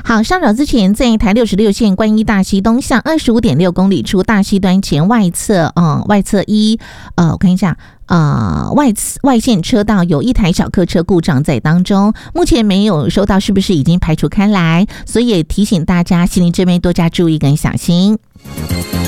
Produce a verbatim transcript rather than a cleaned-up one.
好，上早之前，在台六十六线观音大溪东向二十五点六公里处大溪端前外侧，嗯，外侧一，呃，我看一下。呃，外外线车道有一台小客车故障在当中，目前没有收到是不是已经排除开来，所以也提醒大家，行林这边多加注意跟小心。